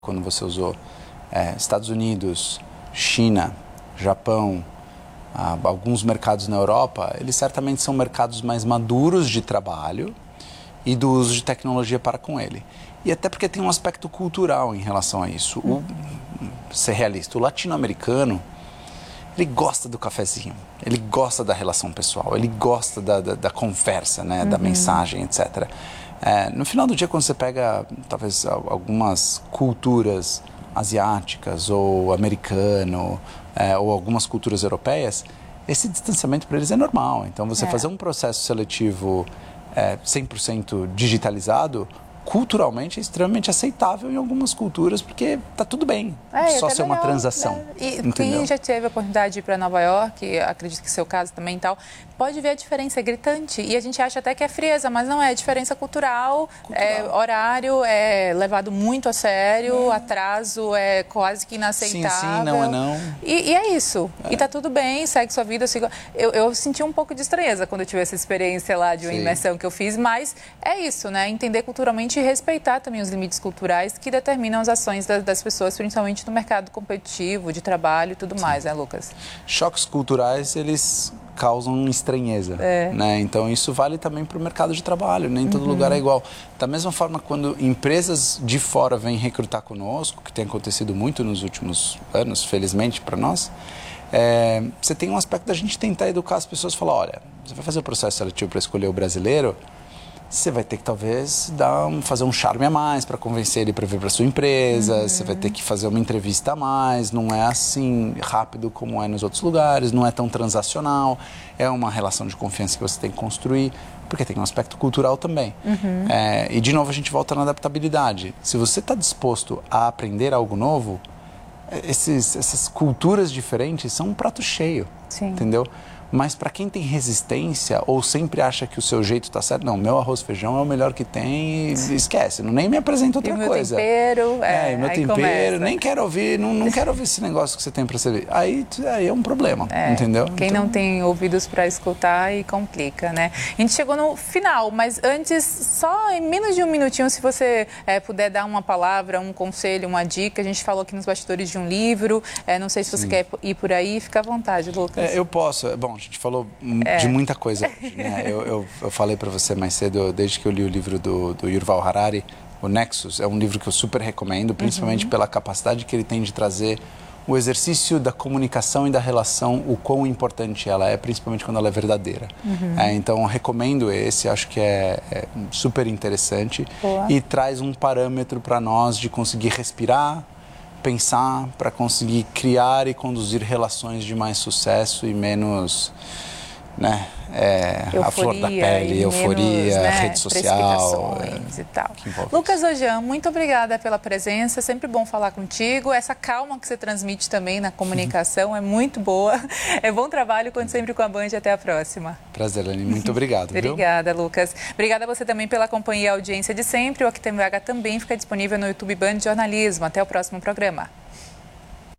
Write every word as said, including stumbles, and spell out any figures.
quando você usou é, Estados Unidos, China, Japão, ah, alguns mercados na Europa, eles certamente são mercados mais maduros de trabalho e do uso de tecnologia para com ele. E até porque tem um aspecto cultural em relação a isso. O, ser realista, o latino-americano, ele gosta do cafezinho, ele gosta da relação pessoal, ele gosta da, da, da conversa, né, uhum. da mensagem, etcétera. É, no final do dia, quando você pega, talvez, algumas culturas asiáticas ou americano, é, ou algumas culturas europeias, esse distanciamento para eles é normal. Então, você é. fazer um processo seletivo é, cem por cento digitalizado, culturalmente é extremamente aceitável em algumas culturas, porque tá tudo bem, é, só ser uma transação. Né? E quem já teve a oportunidade de ir para Nova York, acredito que é seu caso também e tal, pode ver a diferença, é gritante. E a gente acha até que é frieza, mas não é, é diferença cultural, cultural. É, horário é levado muito a sério, é. atraso é quase que inaceitável. Sim, sim, não é não. E, e é isso, é. e tá tudo bem, segue sua vida. Sigo... Eu, eu senti um pouco de estranheza quando eu tive essa experiência lá de uma sim. imersão que eu fiz, mas é isso, né, entender culturalmente e respeitar também os limites culturais que determinam as ações das, das pessoas, principalmente no mercado competitivo, de trabalho e tudo sim. mais, né, Lucas? Choques culturais, eles causam estranheza, é. né? Então isso vale também para o mercado de trabalho, nem todo uhum. lugar é igual. Da mesma forma, quando empresas de fora vêm recrutar conosco, que tem acontecido muito nos últimos anos, felizmente para nós, é, você tem um aspecto da gente tentar educar as pessoas, falar, olha, você vai fazer o processo seletivo para escolher o brasileiro, você vai ter que talvez dar um, fazer um charme a mais para convencer ele para vir para sua empresa, uhum. você vai ter que fazer uma entrevista a mais, não é assim rápido como é nos outros lugares, não é tão transacional, é uma relação de confiança que você tem que construir, porque tem um aspecto cultural também. Uhum. É, e de novo a gente volta na adaptabilidade. Se você está disposto a aprender algo novo, esses, essas culturas diferentes são um prato cheio, Sim. entendeu? Mas para quem tem resistência ou sempre acha que o seu jeito está certo, não, meu arroz e feijão é o melhor que tem e esquece, não, nem me apresenta outra e meu coisa. Tempero, é, é, meu tempero, começa. nem quero ouvir, não, não quero ouvir esse negócio que você tem para servir. Aí, aí é um problema, é, entendeu? Quem então... não tem ouvidos para escutar e complica, né? A gente chegou no final, mas antes, só em menos de um minutinho, se você é, puder dar uma palavra, um conselho, uma dica. A gente falou aqui nos bastidores de um livro, é, não sei se você Sim. quer ir por aí, fica à vontade, Lucas. É, eu posso, bom, a gente falou é. de muita coisa hoje, né? Eu, eu, eu falei para você mais cedo, desde que eu li o livro do, do Yuval Harari, o Nexus, é um livro que eu super recomendo, principalmente uhum. pela capacidade que ele tem de trazer o exercício da comunicação e da relação, o quão importante ela é, principalmente quando ela é verdadeira. Uhum. É, então, eu recomendo esse, acho que é, é super interessante Boa. E traz um parâmetro para nós de conseguir respirar, pensar, para conseguir criar e conduzir relações de mais sucesso e menos, né, é, euforia, a flor da pele, euforia, menos, né, rede social. É, e tal. Lucas Ojam, muito obrigada pela presença, é sempre bom falar contigo. Essa calma que você transmite também na comunicação é muito boa. É bom trabalho, conte sempre com a Band. Até a próxima. Prazer, Lani. Muito obrigado. Obrigada, viu? Lucas. Obrigada a você também pela companhia e audiência de sempre. O Aqui Tem Vaga também fica disponível no YouTube Band Jornalismo. Até o próximo programa.